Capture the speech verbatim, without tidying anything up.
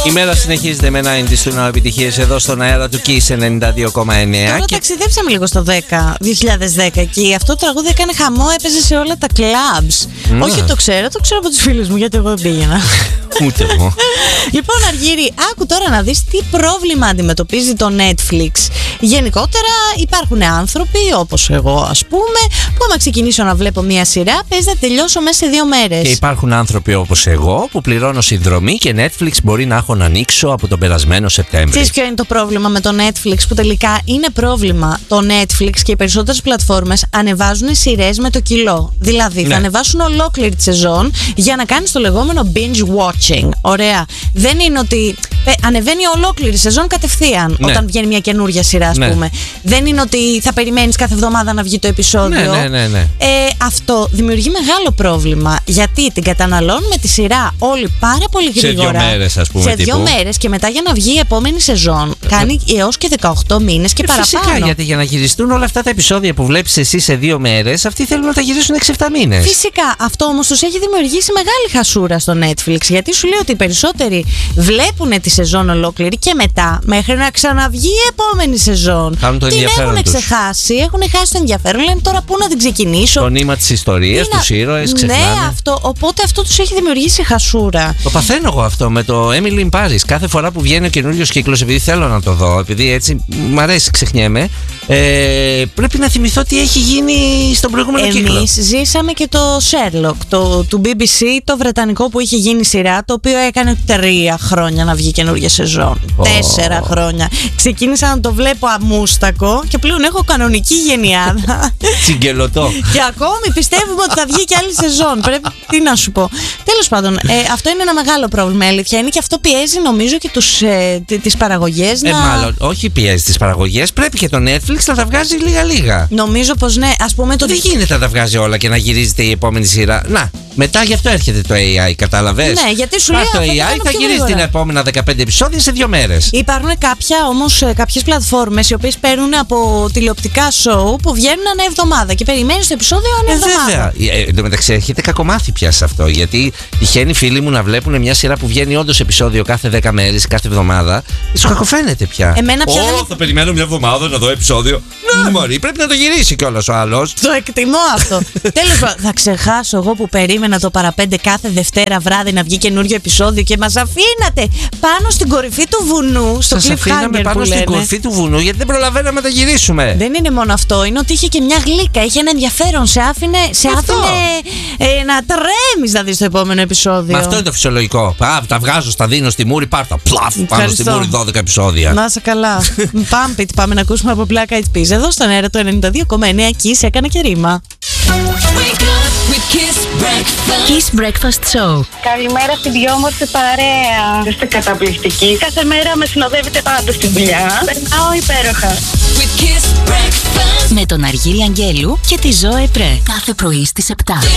Η μέρα συνεχίζεται με ενενήντα του επιτυχίες εδώ στον αέρα του Kiss ενενήντα δύο κόμμα εννέα. Τώρα και... ταξιδέψαμε λίγο στο δέκα, δύο χιλιάδες δέκα και αυτό το τραγούδι έκανε χαμό, έπαιζε σε όλα τα clubs. Mm. Όχι το ξέρω, το ξέρω από τους φίλους μου γιατί εγώ δεν πήγαινα. Ούτε εγώ. Λοιπόν, Αργύρη, άκου τώρα να δεις τι πρόβλημα αντιμετωπίζει το Netflix. Γενικότερα υπάρχουν άνθρωποι όπως εγώ, ας πούμε, που άμα ξεκινήσω να βλέπω μια σειρά παίζει να τελειώσω μέσα σε δύο μέρες. Και υπάρχουν άνθρωποι όπως εγώ που πληρώνω συνδρομή και Netflix μπορεί να έχω να ανοίξω από τον περασμένο Σεπτέμβρη. Ξέρεις ποιο είναι το πρόβλημα με το Netflix, που τελικά είναι πρόβλημα. Το Netflix και οι περισσότερες πλατφόρμες ανεβάζουν σειρές με το κιλό. Δηλαδή ναι. θα ανεβάσουν ολόκληρη τη σεζόν για να κάνεις το λεγόμενο binge watching. Ωραία. Δεν είναι ότι ανεβαίνει ολόκληρη σεζόν κατευθείαν ναι. όταν βγαίνει μια καινούργια σειρά, ας ναι. πούμε. Δεν είναι ότι θα περιμένεις κάθε εβδομάδα να βγει το επεισόδιο. Ναι, ναι, ναι, ναι. Ε, αυτό δημιουργεί μεγάλο πρόβλημα. Γιατί την καταναλώνουμε τη σειρά όλοι πάρα πολύ γρήγορα. Σε δύο μέρες, ας πούμε. Σε δύο μέρες και μετά για να βγει η επόμενη σεζόν κάνει έως και δεκαοκτώ μήνες και ε, παραπάνω. Φυσικά, γιατί για να γυριστούν όλα αυτά τα επεισόδια που βλέπεις εσύ σε δύο μέρες, αυτοί θέλουν να τα γυρίσουν έξι εφτά μήνες. Φυσικά. Αυτό όμως τους έχει δημιουργήσει μεγάλη χασούρα στο Netflix. Γιατί σου λέει ότι οι περισσότεροι βλέπουν τη σεζόν ολόκληρη και μετά, μέχρι να ξαναβγεί η επόμενη σεζόν, κάνουν το την ενδιαφέρον έχουν τους. ξεχάσει, έχουν χάσει το ενδιαφέρον. Λένε τώρα πού να την ξεκινήσω. Το νήμα της ιστορίας, τους ήρωες, ξεχνάνε. Ναι, αυτό. Οπότε αυτό τους έχει δημιουργήσει χασούρα. Το παθαίνω εγώ αυτό με το Emily in Paris. Κάθε φορά που βγαίνει ο καινούριος κύκλος, επειδή θέλω να το δω, επειδή έτσι μ' αρέσει, ξεχνιέμαι, ε, πρέπει να θυμηθώ τι έχει γίνει στον προηγούμενο Εμείς κύκλο. Εμείς ζήσαμε και το Sherlock, το, του μπι μπι σι, το βρετανικό που είχε γίνει σειρά, το οποίο έκανε τρία χρόνια να βγει καινούργια σεζόν. Oh. Τέσσερα χρόνια. Ξεκίνησα να το βλέπω αμούστακο και πλέον έχω κανονική γενιάδα. Τσιγκελωτό. Και ακόμη πιστεύουμε ότι θα βγει και άλλη σεζόν. Πρέπει, τι να σου πω. Τέλος πάντων, ε, αυτό είναι ένα μεγάλο πρόβλημα. Η αλήθεια είναι και αυτό πιέζει νομίζω και τους, ε, τις παραγωγές Ε, να... μάλλον, όχι πιέζει τις παραγωγές. Πρέπει και το Netflix να τα βγάζει λίγα-λίγα. Νομίζω πως ναι, ας πούμε το... Δεν γίνεται να τα βγάζει όλα και να γυρίζεται η επόμενη σειρά. Να, μετά γι' αυτό έρχεται το έι άι, κατάλαβες. Ναι, γιατί σου λέει το έι άι θα γυρίζει την επόμενα δεκαπέντε επεισόδια σε δύο μέρες. Υπάρχουν κάποια όμως, κάποιες πλατφόρμες οι οποίες παίρνουν από τηλεοπτικά show που βγαίνουν ανά εβδομάδα και περιμένεις το επεισόδιο ανά Ε, εβδομάδα. βέβαια. Ε, εν τω μεταξύ έρχεται κακομάθη πια σε αυτό. Γιατί τυχαίνει φίλοι μου να βλέπουν μια σειρά που βγαίνει όντως επεισόδιο κάθε δέκα μέρες, κάθε εβδομάδα. Σου κακοφαίνεται πια. Εμένα πια. Ω, θα περιμένω μια εβδομάδα να δω επεισόδιο. Ναι, μωρή, πρέπει να το γυρίσει κιόλας ο άλλος. Το εκτιμώ αυτό. Τέλος πάντων, θα ξεχάσω εγώ που περίμενα το παραπέντε κάθε Δευτέρα βράδυ να βγει καινούριο επεισόδιο και μας αφήνατε πάνω στην κορυφή του βουνού, στο Σας αφήναμε cliffhanger πάνω που στην λένε. κορυφή του βουνού γιατί δεν προλαβαίναμε να τα γυρίσουμε. Δεν είναι μόνο αυτό, είναι ότι είχε και μια γλύκα, είχε ένα ενδιαφέρον. Σε άφηνε, σε άφηνε ε, να τρέμεις να δεις το επόμενο επεισόδιο. Μα αυτό είναι το φυσιολογικό. Α, τα βγάζω, στα δίνω στη μούρη, πάρτα. Πλαφ, πάνω στη μούρη δώδεκα επεισόδια. Να είσαι καλά. Πάμε, πάμε να ακούσουμε από Black Eyed Peas. Εδώ στον αέρα του ενενήντα δύο κόμμα εννέα Kiss έκανε και ρήμα. Kiss Breakfast Show. Καλημέρα στην πιο όμορφη παρέα. Είστε καταπληκτικοί. Κάθε μέρα με συνοδεύετε πάντα στη δουλειά. Περνάω υπέροχα. Με τον Αργύρη Αγγέλου και τη Ζωέ Πρέ. Κάθε πρωί στις επτά.